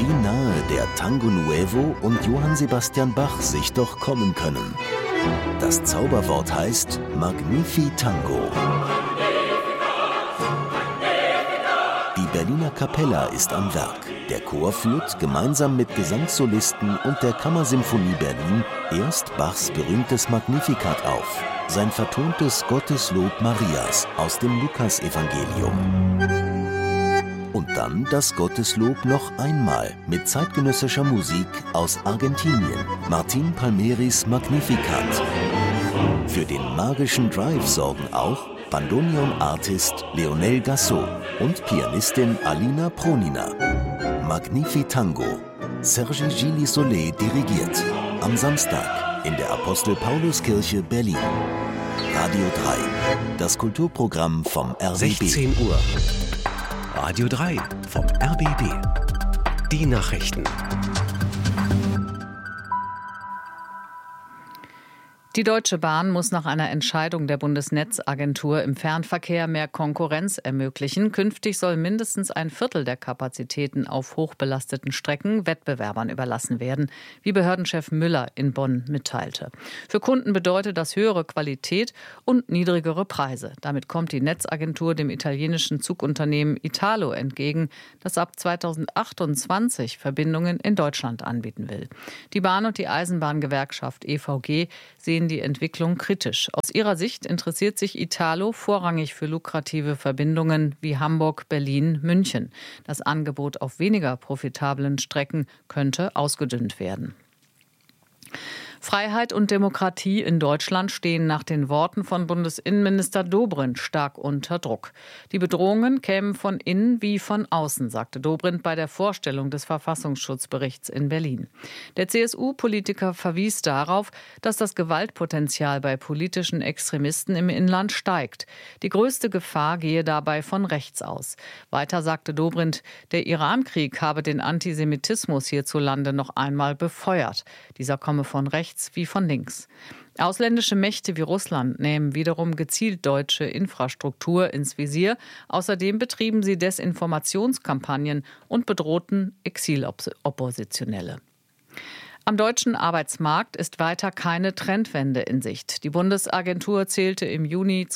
wie nahe der Tango Nuevo und Johann Sebastian Bach sich doch kommen können. Das Zauberwort heißt Magnifi Tango. Die Berliner Capella ist am Werk. Der Chor führt gemeinsam mit Gesangssolisten und der Kammersymphonie Berlin erst Bachs berühmtes Magnificat auf, sein vertontes Gotteslob Marias aus dem Lukasevangelium. Und dann das Gotteslob noch einmal mit zeitgenössischer Musik aus Argentinien, Martin Palmieris Magnificat. Für den magischen Drive sorgen auch Bandoneon-Artist Leonel Gassot und Pianistin Alina Pronina. Magnifi Tango. Serge Gilly-Solé dirigiert. Am Samstag in der Apostel-Paulus-Kirche Berlin. Radio 3. Das Kulturprogramm vom RBB. 16 Uhr. Radio 3 vom RBB. Die Nachrichten. Die Deutsche Bahn muss nach einer Entscheidung der Bundesnetzagentur im Fernverkehr mehr Konkurrenz ermöglichen. Künftig soll mindestens ein Viertel der Kapazitäten auf hochbelasteten Strecken Wettbewerbern überlassen werden, wie Behördenchef Müller in Bonn mitteilte. Für Kunden bedeutet das höhere Qualität und niedrigere Preise. Damit kommt die Netzagentur dem italienischen Zugunternehmen Italo entgegen, das ab 2028 Verbindungen in Deutschland anbieten will. Die Bahn- und die Eisenbahngewerkschaft EVG sehen die Entwicklung kritisch. Aus ihrer Sicht interessiert sich Italo vorrangig für lukrative Verbindungen wie Hamburg, Berlin, München. Das Angebot auf weniger profitablen Strecken könnte ausgedünnt werden. Freiheit und Demokratie in Deutschland stehen nach den Worten von Bundesinnenminister Dobrindt stark unter Druck. Die Bedrohungen kämen von innen wie von außen, sagte Dobrindt bei der Vorstellung des Verfassungsschutzberichts in Berlin. Der CSU-Politiker verwies darauf, dass das Gewaltpotenzial bei politischen Extremisten im Inland steigt. Die größte Gefahr gehe dabei von rechts aus. Weiter sagte Dobrindt, der Irankrieg habe den Antisemitismus hierzulande noch einmal befeuert. Dieser komme von rechts wie von links. Ausländische Mächte wie Russland nehmen wiederum gezielt deutsche Infrastruktur ins Visier. Außerdem betrieben sie Desinformationskampagnen und bedrohten Exiloppositionelle. Am deutschen Arbeitsmarkt ist weiter keine Trendwende in Sicht. Die Bundesagentur zählte im Juni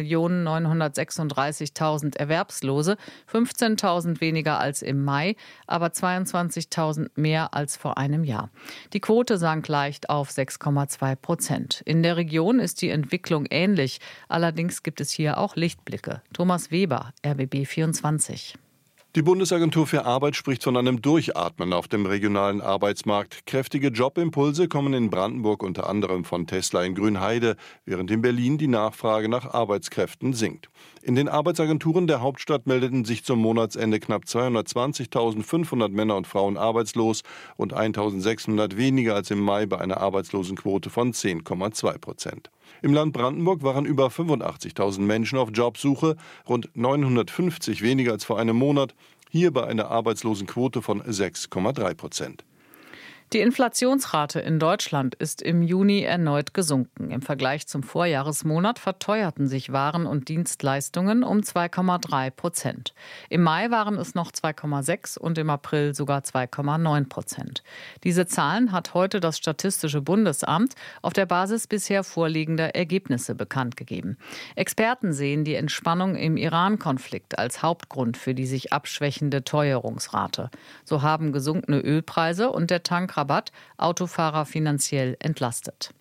2.936.000 Erwerbslose, 15.000 weniger als im Mai, aber 22.000 mehr als vor einem Jahr. Die Quote sank leicht auf 6,2%. In der Region ist die Entwicklung ähnlich. Allerdings gibt es hier auch Lichtblicke. Thomas Weber, RBB 24. Die Bundesagentur für Arbeit spricht von einem Durchatmen auf dem regionalen Arbeitsmarkt. Kräftige Jobimpulse kommen in Brandenburg unter anderem von Tesla in Grünheide, während in Berlin die Nachfrage nach Arbeitskräften sinkt. In den Arbeitsagenturen der Hauptstadt meldeten sich zum Monatsende knapp 220.500 Männer und Frauen arbeitslos und 1.600 weniger als im Mai bei einer Arbeitslosenquote von 10,2%. Im Land Brandenburg waren über 85.000 Menschen auf Jobsuche, rund 950 weniger als vor einem Monat, hier bei einer Arbeitslosenquote von 6,3%. Die Inflationsrate in Deutschland ist im Juni erneut gesunken. Im Vergleich zum Vorjahresmonat verteuerten sich Waren und Dienstleistungen um 2,3%. Im Mai waren es noch 2,6% und im April sogar 2,9%. Diese Zahlen hat heute das Statistische Bundesamt auf der Basis bisher vorliegender Ergebnisse bekannt gegeben. Experten sehen die Entspannung im Iran-Konflikt als Hauptgrund für die sich abschwächende Teuerungsrate. So haben gesunkene Ölpreise und der Tankrabatt Autofahrer finanziell entlastet.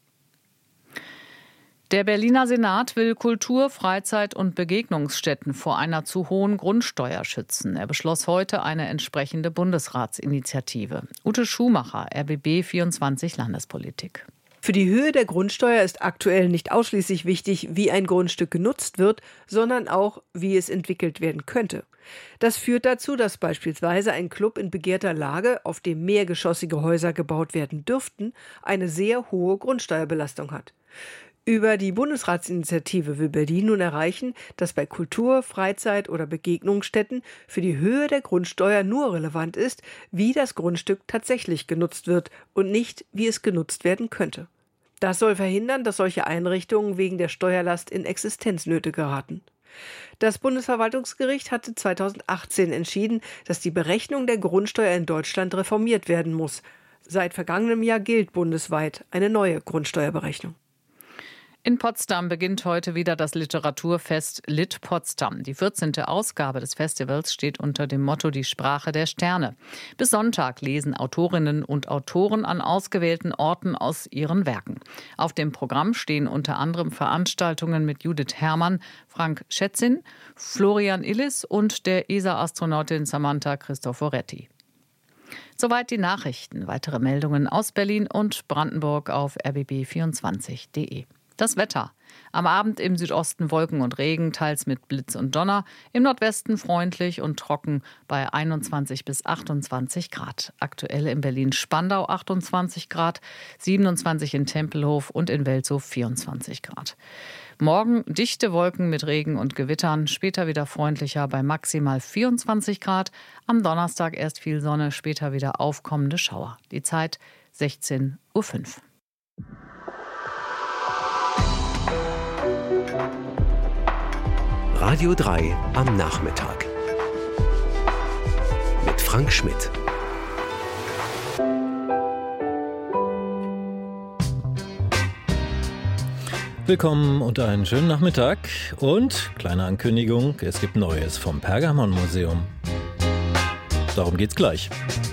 Der Berliner Senat will Kultur-, Freizeit- und Begegnungsstätten vor einer zu hohen Grundsteuer schützen. Er beschloss heute eine entsprechende Bundesratsinitiative. Ute Schumacher, RBB 24 Landespolitik. Für die Höhe der Grundsteuer ist aktuell nicht ausschließlich wichtig, wie ein Grundstück genutzt wird, sondern auch, wie es entwickelt werden könnte. Das führt dazu, dass beispielsweise ein Club in begehrter Lage, auf dem mehrgeschossige Häuser gebaut werden dürften, eine sehr hohe Grundsteuerbelastung hat. Über die Bundesratsinitiative will Berlin nun erreichen, dass bei Kultur-, Freizeit- oder Begegnungsstätten für die Höhe der Grundsteuer nur relevant ist, wie das Grundstück tatsächlich genutzt wird und nicht, wie es genutzt werden könnte. Das soll verhindern, dass solche Einrichtungen wegen der Steuerlast in Existenznöte geraten. Das Bundesverwaltungsgericht hatte 2018 entschieden, dass die Berechnung der Grundsteuer in Deutschland reformiert werden muss. Seit vergangenem Jahr gilt bundesweit eine neue Grundsteuerberechnung. In Potsdam beginnt heute wieder das Literaturfest Lit Potsdam. Die 14. Ausgabe des Festivals steht unter dem Motto Die Sprache der Sterne. Bis Sonntag lesen Autorinnen und Autoren an ausgewählten Orten aus ihren Werken. Auf dem Programm stehen unter anderem Veranstaltungen mit Judith Herrmann, Frank Schätzin, Florian Illis und der ESA-Astronautin Samantha Cristoforetti. Soweit die Nachrichten. Weitere Meldungen aus Berlin und Brandenburg auf rbb24.de. Das Wetter. Am Abend im Südosten Wolken und Regen, teils mit Blitz und Donner. Im Nordwesten freundlich und trocken bei 21 bis 28 Grad. Aktuell in Berlin-Spandau 28 Grad, 27 in Tempelhof und in Welzow 24 Grad. Morgen dichte Wolken mit Regen und Gewittern, später wieder freundlicher bei maximal 24 Grad. Am Donnerstag erst viel Sonne, später wieder aufkommende Schauer. Die Zeit 16:05 Uhr. Radio 3 am Nachmittag. Mit Frank Schmidt. Willkommen und einen schönen Nachmittag. Und, kleine Ankündigung, es gibt Neues vom Pergamon-Museum. Darum geht's gleich.